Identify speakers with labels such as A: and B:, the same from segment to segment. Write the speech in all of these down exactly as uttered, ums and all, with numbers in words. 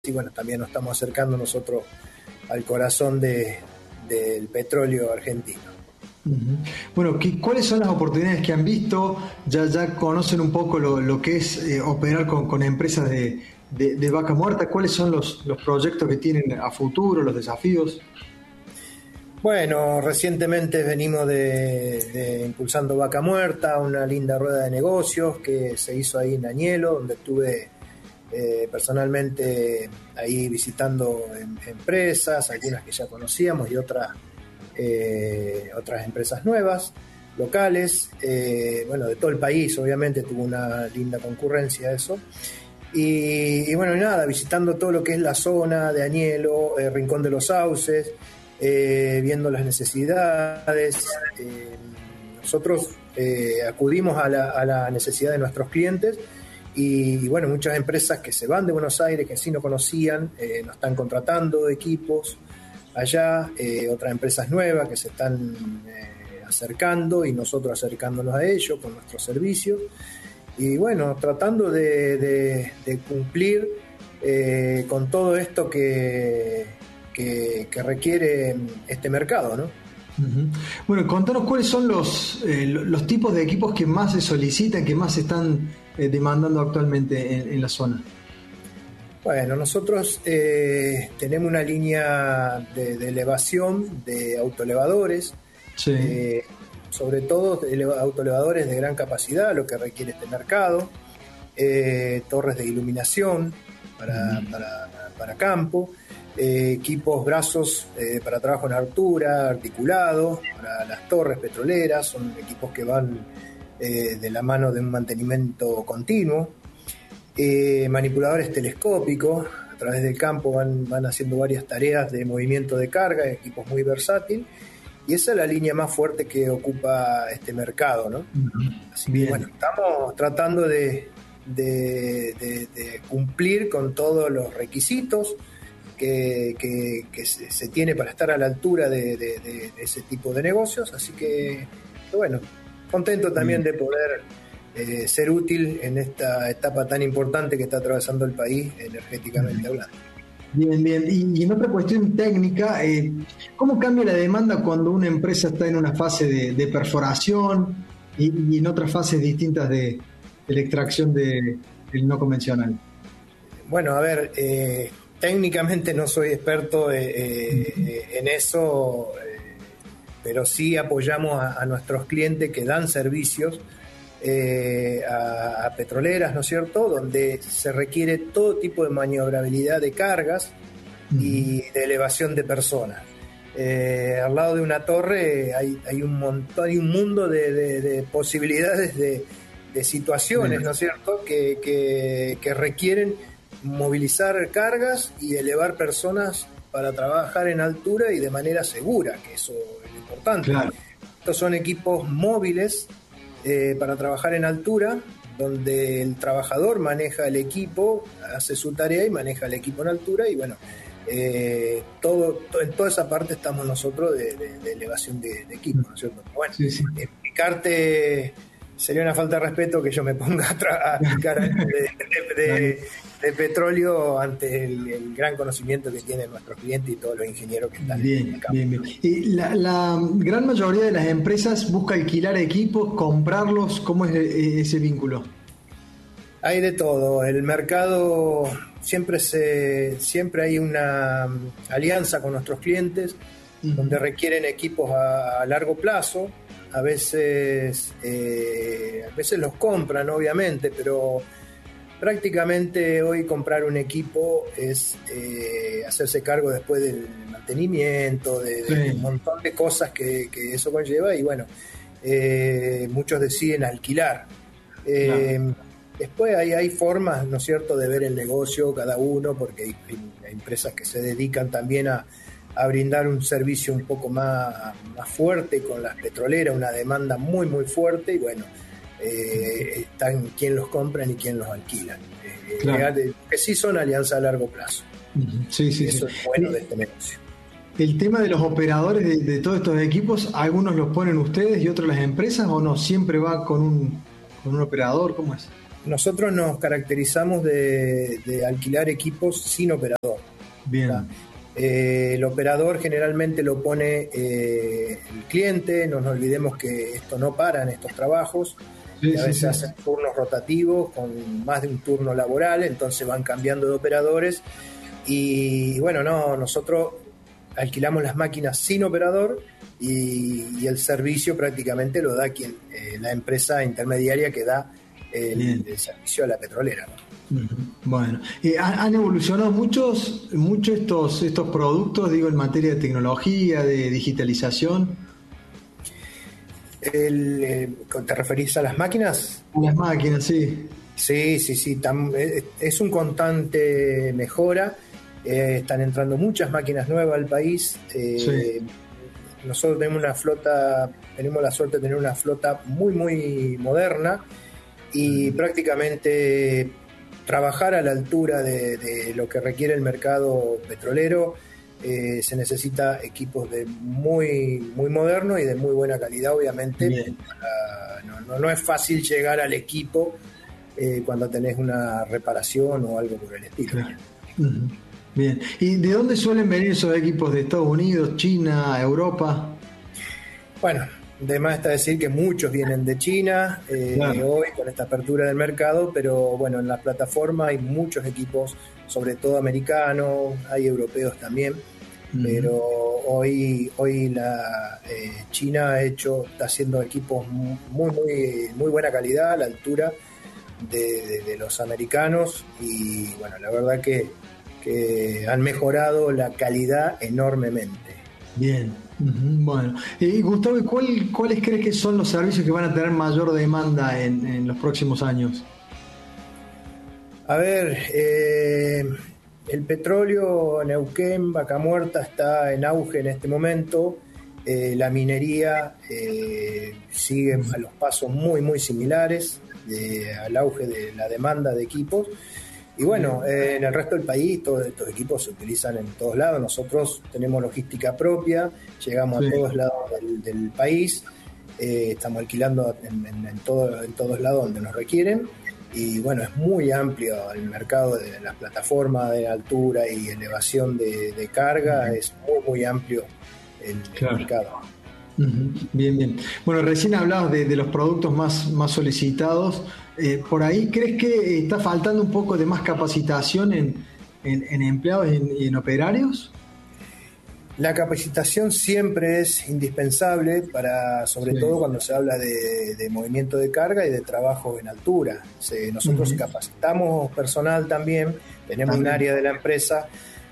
A: así bueno, también nos estamos acercando nosotros al corazón de, del petróleo argentino.
B: Uh-huh. Bueno, ¿qué, ¿cuáles son las oportunidades que han visto? Ya, ya conocen un poco lo, lo que es eh, operar con, con empresas de, de, de Vaca Muerta. ¿Cuáles son los, los proyectos que tienen a futuro, los desafíos?
A: Bueno, recientemente venimos de, de impulsando Vaca Muerta, una linda rueda de negocios que se hizo ahí en Añelo, donde estuve eh, personalmente ahí visitando em, empresas, algunas que ya conocíamos y otras eh, otras empresas nuevas, locales, eh, bueno, de todo el país, obviamente tuvo una linda concurrencia eso. Y, y bueno, y nada, visitando todo lo que es la zona de Añelo, eh, Rincón de los Sauces, Eh, viendo las necesidades. Eh, nosotros eh, acudimos a la, a la necesidad de nuestros clientes y, y bueno, muchas empresas que se van de Buenos Aires, que sí no conocían, eh, nos están contratando equipos allá, eh, otras empresas nuevas que se están eh, acercando y nosotros acercándonos a ellos con nuestros servicios y bueno, tratando de, de, de cumplir eh, con todo esto que Que, que requiere este mercado, ¿no?
B: Uh-huh. Bueno, contanos cuáles son los, eh, los tipos de equipos que más se solicitan, que más se están eh, demandando actualmente en, en la zona.
A: Bueno, nosotros eh, tenemos una línea de, de elevación de autoelevadores,
B: sí.
A: eh, sobre todo eleva- autoelevadores de gran capacidad, lo que requiere este mercado, eh, torres de iluminación para, uh-huh. para, para campo, Eh, equipos, brazos eh, para trabajo en altura, articulados, para las torres petroleras, son equipos que van eh, de la mano de un mantenimiento continuo, eh, manipuladores telescópicos, a través del campo van, van haciendo varias tareas de movimiento de carga, equipos muy versátiles, y esa es la línea más fuerte que ocupa este mercado, ¿no? Uh-huh. Así que bueno, estamos tratando de, de, de, de cumplir con todos los requisitos Que, que, que se, se tiene para estar a la altura de, de, de, de ese tipo de negocios, así que bueno, contento también de poder eh, ser útil en esta etapa tan importante que está atravesando el país energéticamente hablando.
B: Bien, bien, y, y en otra cuestión técnica, eh, ¿cómo cambia la demanda cuando una empresa está en una fase de, de perforación y, y en otras fases distintas de, de la extracción de, del no convencional?
A: Bueno, a ver, eh, técnicamente no soy experto eh, eh, en eso, eh, pero sí apoyamos a, a nuestros clientes que dan servicios eh, a, a petroleras, ¿no es cierto?, donde se requiere todo tipo de maniobrabilidad de cargas uh-huh. y de elevación de personas. Eh, al lado de una torre hay, hay un montón, hay un mundo de, de, de posibilidades de, de situaciones, uh-huh. ¿no es cierto?, que, que, que requieren movilizar cargas y elevar personas para trabajar en altura y de manera segura, que eso es lo importante. Claro. Estos son equipos móviles eh, para trabajar en altura, donde el trabajador maneja el equipo, hace su tarea y maneja el equipo en altura y bueno, eh, todo, todo en toda esa parte estamos nosotros de, de, de elevación de, de equipo, ¿no es cierto? Bueno, sí, sí. explicarte sería una falta de respeto que yo me ponga a, tra- a explicar de, de, de, de petróleo ante el, el gran conocimiento que tienen nuestros clientes y todos los ingenieros que están
B: bien,
A: en el campo.
B: Bien, bien. Y la, la gran mayoría de las empresas busca alquilar equipos, comprarlos. ¿Cómo es ese vínculo?
A: Hay de todo. El mercado siempre se siempre hay una alianza con nuestros clientes uh-huh. donde requieren equipos a, a largo plazo. A veces, eh, a veces los compran, obviamente, pero prácticamente hoy comprar un equipo es eh, hacerse cargo después del mantenimiento, de, de sí. un montón de cosas que, que eso conlleva y bueno, eh, muchos deciden alquilar. Eh, no. Después hay, hay formas, ¿no es cierto?, de ver el negocio cada uno, porque hay, hay empresas que se dedican también a a brindar un servicio un poco más, más fuerte con las petroleras, una demanda muy muy fuerte y bueno, eh, están quién los compran y quién los alquilan. Eh, claro. eh, que sí son alianzas a largo plazo.
B: Sí, sí,
A: Eso
B: sí.
A: es bueno de este negocio.
B: El tema de los operadores de, de todos estos equipos, ¿algunos los ponen ustedes y otros las empresas o no? ¿Siempre va con un, con un operador? ¿Cómo es?
A: Nosotros nos caracterizamos de, de alquilar equipos sin operador.
B: Bien.
A: Eh, el operador generalmente lo pone eh, el cliente, no nos olvidemos que esto no para en estos trabajos, sí, a veces sí, sí. hacen turnos rotativos con más de un turno laboral, entonces van cambiando de operadores y bueno, no, nosotros alquilamos las máquinas sin operador y, y el servicio prácticamente lo da quien eh, la empresa intermediaria que da el, el servicio a la petrolera, ¿no?
B: Bueno, eh, han evolucionado muchos, muchos estos, estos productos, digo, en materia de tecnología, de digitalización.
A: El, eh, ¿Te referís a las máquinas?
B: A las máquinas, sí.
A: Sí, sí, sí. Tam, es un constante mejora. Eh, están entrando muchas máquinas nuevas al país. Eh, sí. Nosotros tenemos una flota, tenemos la suerte de tener una flota muy, muy moderna y mm. prácticamente trabajar a la altura de, de lo que requiere el mercado petrolero. Eh, se necesita equipos de muy muy modernos y de muy buena calidad, obviamente. Para, no, no, no es fácil llegar al equipo eh, cuando tenés una reparación o algo por el estilo.
B: Claro. Uh-huh. Bien. ¿Y de dónde suelen venir esos equipos? ¿De Estados Unidos, China, Europa?
A: Bueno, de más está decir que muchos vienen de China eh, claro. hoy con esta apertura del mercado, pero bueno, en la plataforma hay muchos equipos, sobre todo americanos, hay europeos también, uh-huh. pero hoy hoy la eh, China ha hecho, está haciendo equipos muy muy muy buena calidad, a la altura de, de, de los americanos y bueno, la verdad que, que han mejorado la calidad enormemente.
B: Bien. Uh-huh. Bueno, y Gustavo, ¿cuál, ¿cuáles crees que son los servicios que van a tener mayor demanda en, en los próximos años?
A: A ver, eh, el petróleo, Neuquén, Vaca Muerta está en auge en este momento. Eh, la minería eh, sigue a los pasos muy, muy similares de, al auge de la demanda de equipos. Y bueno, eh, en el resto del país todos estos equipos se utilizan en todos lados. Nosotros tenemos logística propia, llegamos sí. a todos lados del, del país, eh, estamos alquilando en, en, en, todo, en todos lados donde nos requieren. Y bueno, es muy amplio el mercado de las plataformas de altura y elevación de, de carga, es muy, muy amplio el, claro. el mercado.
B: Uh-huh. Bien, bien. Bueno, recién hablabas de, de los productos más, más solicitados. Eh, por ahí, ¿crees que está faltando un poco de más capacitación en, en, en empleados y en, y en operarios?
A: La capacitación siempre es indispensable, para, sobre sí. todo cuando se habla de, de movimiento de carga y de trabajo en altura. Se, nosotros uh-huh. capacitamos personal también, tenemos también. un área de la empresa,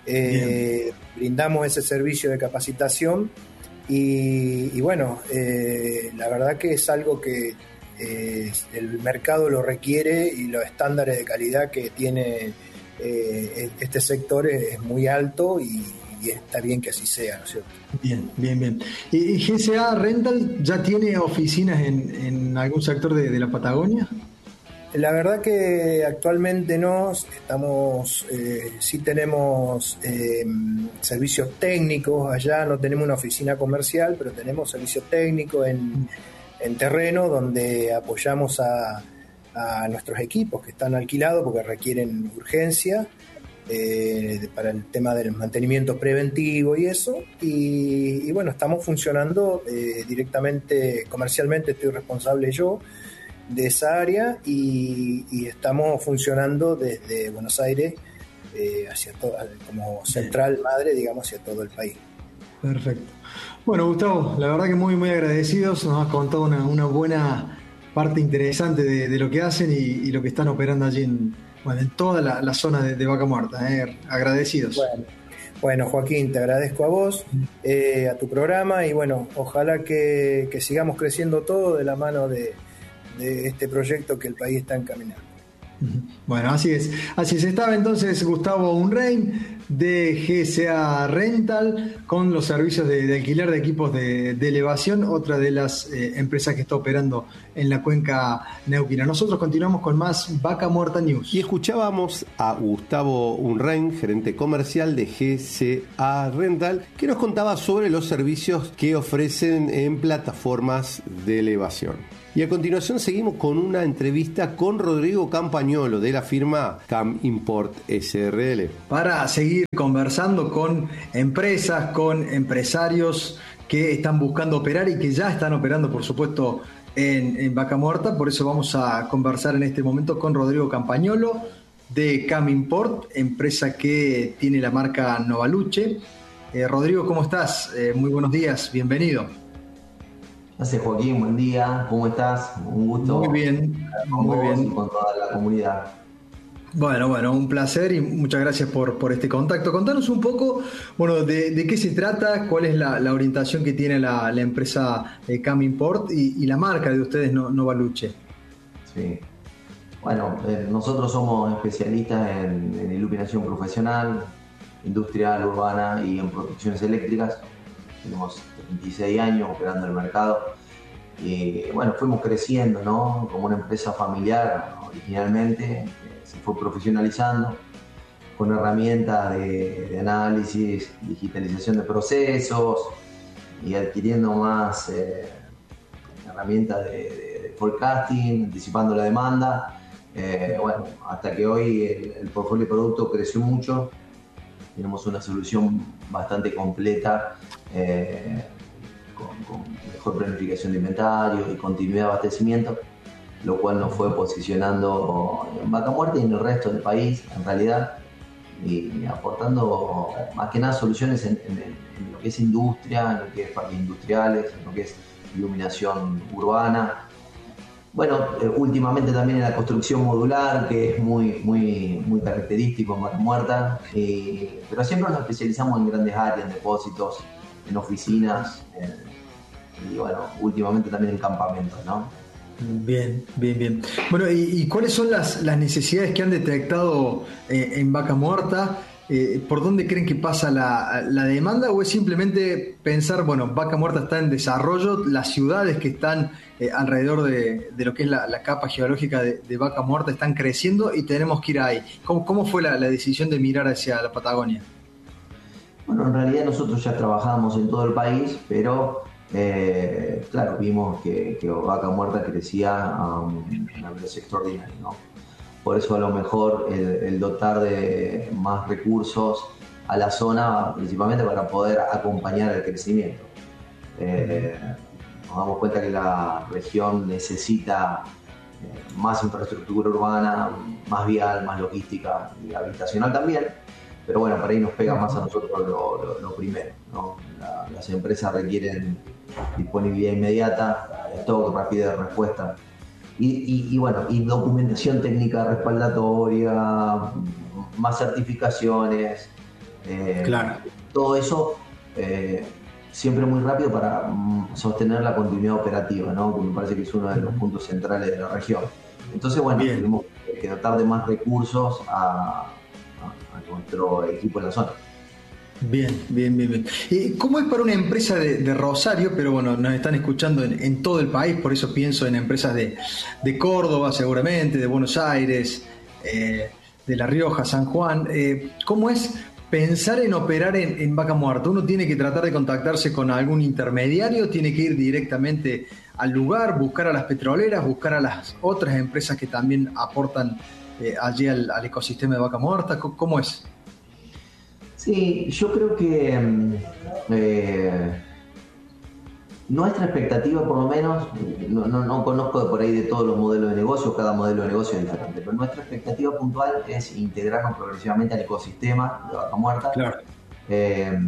A: eh, brindamos ese servicio de capacitación y, y bueno, eh, la verdad que es algo que Eh, el mercado lo requiere y los estándares de calidad que tiene eh, este sector es, es muy alto y, y está bien que así sea, ¿no es cierto?
B: Bien, bien, bien. ¿Y G C A Rental ya tiene oficinas en, en algún sector de, de la Patagonia?
A: La verdad que actualmente no, estamos, eh, sí tenemos eh, servicios técnicos allá, no tenemos una oficina comercial, pero tenemos servicios técnicos en en terreno donde apoyamos a, a nuestros equipos que están alquilados porque requieren urgencia eh, para el tema del mantenimiento preventivo y eso y, y bueno, estamos funcionando eh, directamente, comercialmente estoy responsable yo de esa área y, y estamos funcionando desde Buenos Aires eh, hacia todo, como central madre, digamos, hacia todo el país.
B: Perfecto. Bueno, Gustavo, la verdad que muy, muy agradecidos. Nos has contado una, una buena parte interesante de, de lo que hacen y, y lo que están operando allí en, bueno, en toda la, la zona de, de Vaca Muerta. Eh. Agradecidos.
A: Bueno, bueno, Joaquín, te agradezco a vos, eh, a tu programa y bueno, ojalá que, que sigamos creciendo todo de la mano de, de este proyecto que el país está encaminando.
B: Bueno, así es. Así es. Estaba entonces Gustavo Unrein de G C A Rental con los servicios de, de alquiler de equipos de, de elevación, otra de las eh, empresas que está operando en la cuenca neuquina. Nosotros continuamos con más Vaca Muerta News.
C: Y escuchábamos a Gustavo Unrein, gerente comercial de G C A Rental, que nos contaba sobre los servicios que ofrecen en plataformas de elevación. Y a continuación seguimos con una entrevista con Rodrigo Campagnolo de la firma Cam Import S R L.
B: Para seguir conversando con empresas, con empresarios que están buscando operar y que ya están operando, por supuesto, en, en Vaca Muerta. Por eso vamos a conversar en este momento con Rodrigo Campagnolo de Cam Import, empresa que tiene la marca Novaluce. Eh, Rodrigo, ¿cómo estás? Eh, muy buenos días, bienvenido.
D: Gracias, Joaquín, buen día, ¿cómo estás? Un gusto.
B: Muy bien, muy bien.
D: Y con toda la comunidad.
B: Bueno, bueno, un placer y muchas gracias por, por este contacto. Contanos un poco, bueno, de, de qué se trata, cuál es la, la orientación que tiene la, la empresa eh, Cam Import y, y la marca de ustedes, no, Novaluce.
D: Sí. Bueno, eh, nosotros somos especialistas en, en iluminación profesional, industrial, urbana y en protecciones eléctricas. Tenemos veintiséis años operando en el mercado y bueno, fuimos creciendo, ¿no? Como una empresa familiar originalmente, eh, se fue profesionalizando con herramientas de, de análisis, digitalización de procesos y adquiriendo más eh, herramientas de, de, de forecasting, anticipando la demanda. Eh, bueno, hasta que hoy el, el portfolio de productos creció mucho. Tenemos una solución bastante completa, eh, con, con mejor planificación de inventario y continuidad de abastecimiento, lo cual nos fue posicionando en Vaca Muerta y en el resto del país, en realidad, y aportando más que nada soluciones en, en, en lo que es industria, en lo que es parques industriales, en lo que es iluminación urbana. Bueno, eh, últimamente también en la construcción modular, que es muy, muy, muy característico en Vaca Muerta, eh, pero siempre nos especializamos en grandes áreas, en depósitos, en oficinas, eh, y bueno, últimamente también en campamentos, ¿no?
B: Bien, bien, bien. Bueno, ¿y, y cuáles son las, las necesidades que han detectado eh, en Vaca Muerta? Eh, ¿Por dónde creen que pasa la, la demanda o es simplemente pensar, bueno, Vaca Muerta está en desarrollo, las ciudades que están eh, alrededor de, de lo que es la, la capa geológica de, de Vaca Muerta están creciendo y tenemos que ir ahí? ¿Cómo, cómo fue la, la decisión de mirar hacia la Patagonia?
D: Bueno, en realidad nosotros ya trabajamos en todo el país, pero eh, claro, vimos que, que Vaca Muerta crecía a un, una velocidad extraordinaria, ¿no? Por eso a lo mejor el, el dotar de más recursos a la zona, principalmente para poder acompañar el crecimiento. Eh, nos damos cuenta que la región necesita eh, más infraestructura urbana, más vial, más logística y habitacional también, pero bueno, para ahí nos pega más a nosotros lo, lo, lo primero, ¿no? La, las empresas requieren disponibilidad inmediata, stock, rapidez de respuesta. Y, y, y bueno, y documentación técnica respaldatoria, más certificaciones, eh,
B: claro.
D: Todo eso eh, siempre muy rápido para mm, sostener la continuidad operativa, ¿no? Que me parece que es uno de los puntos centrales de la región. Entonces, bueno,
B: Bien.
D: tuvimos que dotar de más recursos a, a, a nuestro equipo en la zona.
B: Bien, bien, bien, bien. ¿Y cómo es para una empresa de, de Rosario? Pero bueno, nos están escuchando en, en todo el país, por eso pienso en empresas de, de Córdoba seguramente, de Buenos Aires, eh, de La Rioja, San Juan. Eh, ¿Cómo es pensar en operar en, en Vaca Muerta? ¿Uno tiene que tratar de contactarse con algún intermediario? ¿Tiene que ir directamente al lugar, buscar a las petroleras, buscar a las otras empresas que también aportan eh, allí al, al ecosistema de Vaca Muerta? ¿Cómo es?
D: Sí, yo creo que eh, nuestra expectativa, por lo menos, no, no, no conozco por ahí de todos los modelos de negocio, cada modelo de negocio es diferente, pero nuestra expectativa puntual es integrarnos progresivamente al ecosistema de Vaca Muerta.
B: Claro.
D: Eh,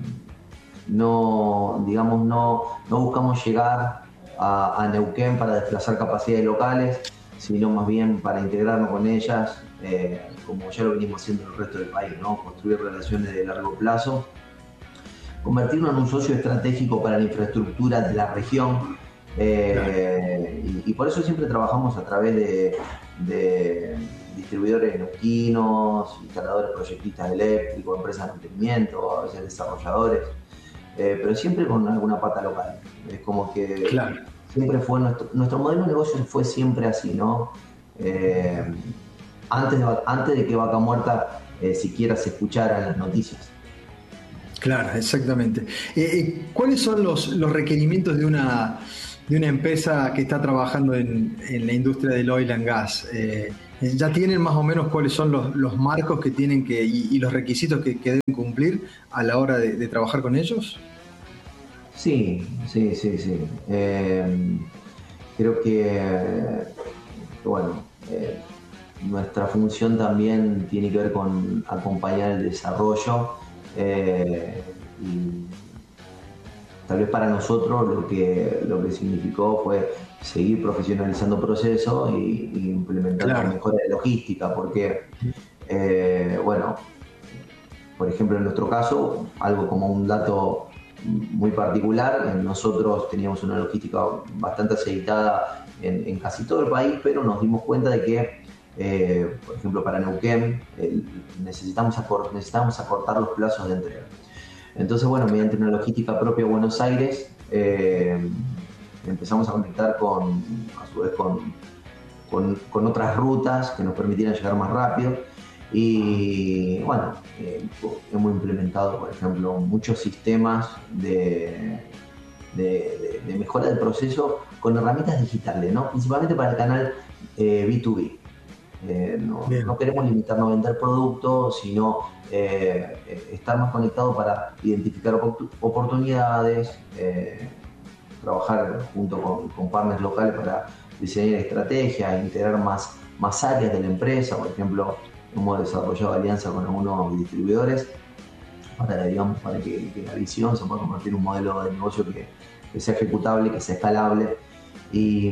D: no, digamos, no, no buscamos llegar a, a Neuquén para desplazar capacidades locales, sino más bien para integrarnos con ellas, eh, como ya lo venimos haciendo en el resto del país, ¿no? Construir relaciones de largo plazo, convertirnos en un socio estratégico para la infraestructura de la región, eh, y, y por eso siempre trabajamos a través de, de distribuidores neuquinos, instaladores proyectistas eléctricos, empresas de mantenimiento, a veces desarrolladores, eh, pero siempre con alguna pata local. Es como que
B: Claro.
D: siempre fue nuestro, nuestro modelo de negocio fue siempre así, ¿no? Eh, antes, de, antes de que Vaca Muerta eh, siquiera se escuchara en las noticias.
B: Claro, exactamente. Eh, ¿Cuáles son los, los requerimientos de una, de una empresa que está trabajando en, en la industria del oil and gas. Eh, ¿Ya tienen más o menos cuáles son los, los marcos que tienen que y, y los requisitos que, que deben cumplir a la hora de, de trabajar con ellos?
D: Sí, sí, sí, sí. Eh, creo que, bueno, eh, nuestra función también tiene que ver con acompañar el desarrollo eh, y tal vez para nosotros lo que, lo que significó fue seguir profesionalizando procesos y, y implementando
B: Claro.
D: mejoras de logística, porque, eh, bueno, por ejemplo, en nuestro caso, algo como un dato muy particular, nosotros teníamos una logística bastante aceitada en, en casi todo el país, pero nos dimos cuenta de que, eh, por ejemplo, para Neuquén, eh, necesitamos, acor- necesitamos acortar los plazos de entrega. Entonces, bueno, mediante una logística propia de Buenos Aires, eh, empezamos a conectar con, a su vez, con, con, con otras rutas que nos permitieran llegar más rápido. Y bueno, eh, hemos implementado, por ejemplo, muchos sistemas de, de, de, de mejora del proceso con herramientas digitales, ¿no? Principalmente para el canal eh, B dos B. Eh, no, no queremos limitarnos a vender productos, sino eh, estar más conectados para identificar oportunidades, eh, trabajar junto con, con partners locales para diseñar estrategias, integrar más, más áreas de la empresa. Por ejemplo, hemos desarrollado alianza con algunos distribuidores para, digamos, para que, que la visión se pueda convertir en un modelo de negocio que, que sea ejecutable, que sea escalable. Y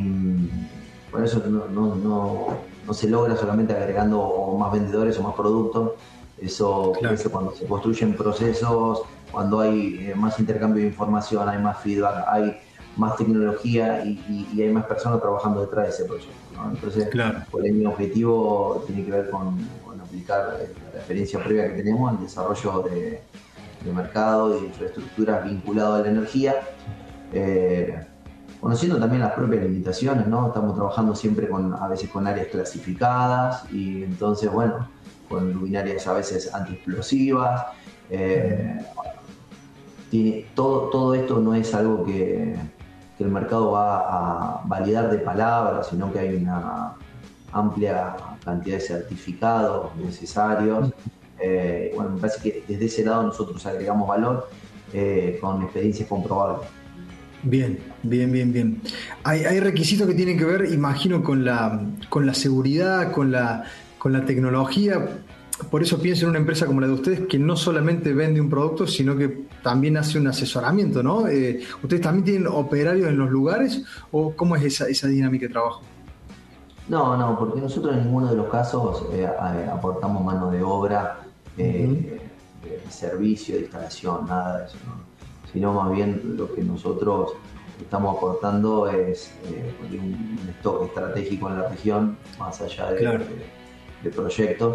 D: por eso no, no, no, no se logra solamente agregando más vendedores o más productos. Eso
B: Claro.
D: crece cuando se construyen procesos, cuando hay más intercambio de información, hay más feedback, hay más tecnología y, y, y hay más personas trabajando detrás de ese proyecto, ¿no? Entonces,
B: Claro.
D: por ahí mi objetivo tiene que ver con, con aplicar la experiencia previa que tenemos al desarrollo de, de mercado y de infraestructuras vinculadas a la energía, eh, conociendo también las propias limitaciones, ¿no? Estamos trabajando siempre con, a veces con áreas clasificadas y entonces, bueno, con luminarias a veces antiexplosivas. Eh, tiene, todo, todo esto no es algo que, que el mercado va a validar de palabras, sino que hay una amplia cantidad de certificados necesarios. Eh, bueno, me parece que desde ese lado nosotros agregamos valor eh, con experiencias comprobables.
B: Bien, bien, bien, bien. Hay, hay requisitos que tienen que ver, imagino, con la, con la seguridad, con la, con la tecnología. Por eso pienso en una empresa como la de ustedes, que no solamente vende un producto, sino que también hace un asesoramiento, ¿no? Eh, ¿Ustedes también tienen operarios en los lugares o cómo es esa, esa dinámica de trabajo?
D: No, no, porque nosotros en ninguno de los casos eh, aportamos mano de obra, eh, uh-huh. de servicio, de instalación, nada de eso, ¿no? Sino más bien lo que nosotros estamos aportando es eh, un, un stock estratégico en la región, más allá de,
B: claro.
D: de, de proyectos,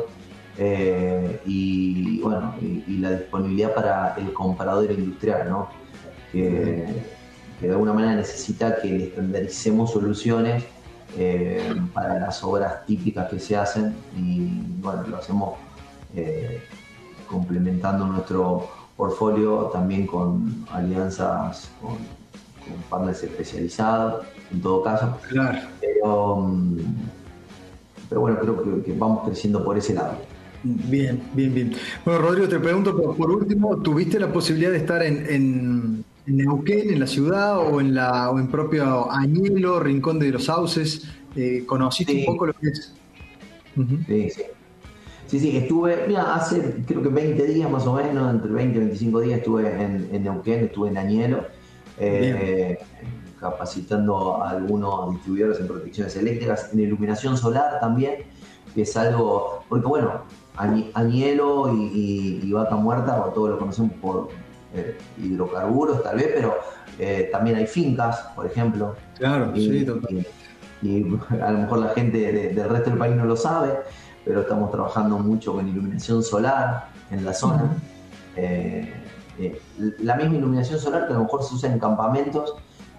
D: eh, y bueno, y, y la disponibilidad para el comprador industrial, ¿no? Que, que de alguna manera necesita que le estandaricemos soluciones eh, para las obras típicas que se hacen, y bueno, lo hacemos eh, complementando nuestro portfolio también con alianzas con, con partners especializados en todo caso,
B: claro.
D: pero, pero bueno, creo que, que vamos creciendo por ese lado.
B: Bien, bien, bien. Bueno, Rodrigo, te pregunto por, por último, ¿tuviste la posibilidad de estar en, en, en Neuquén, en la ciudad, o en la o en propio Añelo, Rincón de los Sauces? Eh, ¿Conociste sí. un poco lo que es?
D: Uh-huh. Sí, sí. Sí, sí, estuve, mira, hace creo que veinte días más o menos, entre veinte y veinticinco días estuve en, en Neuquén, estuve en Añelo, eh, capacitando a algunos distribuidores en protecciones eléctricas, en iluminación solar también, que es algo, porque bueno, Añelo y, y, y Vaca Muerta, o todos lo conocemos por eh, hidrocarburos tal vez, pero eh, también hay fincas, por ejemplo.
B: Claro,
D: y,
B: sí, totalmente.
D: Y, y a lo mejor la gente de, del resto del país no lo sabe, pero estamos trabajando mucho con iluminación solar en la zona. Uh-huh. Eh, eh, la misma iluminación solar que a lo mejor se usa en campamentos,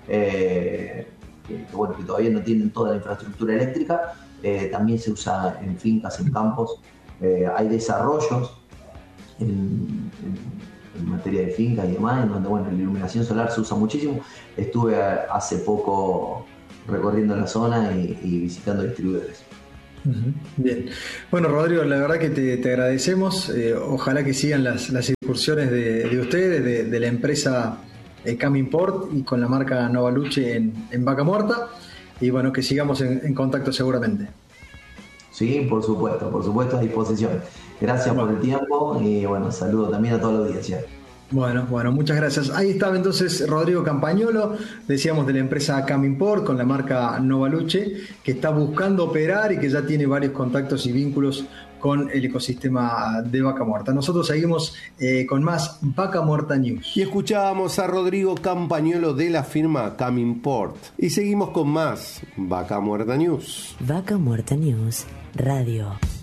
D: eh, que, que, bueno, que todavía no tienen toda la infraestructura eléctrica, eh, también se usa en fincas, en campos. Eh, hay desarrollos en, en, en materia de finca y demás, en donde bueno, la iluminación solar se usa muchísimo. Estuve hace poco recorriendo la zona y, y visitando distribuidores.
B: Bien. Bueno, Rodrigo, la verdad que te, te agradecemos. Eh, ojalá que sigan las, las incursiones de, de ustedes, de, de la empresa eh, Cam Import y con la marca Novaluce en, en Vaca Muerta. Y bueno, que sigamos en, en contacto seguramente.
D: Sí, por supuesto, por supuesto, a disposición. Gracias bueno. por el tiempo y bueno, saludo también a toda la audiencia.
B: Bueno, bueno, muchas gracias. Ahí estaba entonces Rodrigo Campagnolo, decíamos de la empresa Cam Import con la marca Novaluce, que está buscando operar y que ya tiene varios contactos y vínculos con el ecosistema de Vaca Muerta. Nosotros seguimos eh, con más Vaca Muerta News.
C: Y escuchábamos a Rodrigo Campagnolo de la firma Cam Import. Y seguimos con más Vaca Muerta News.
E: Vaca Muerta News Radio.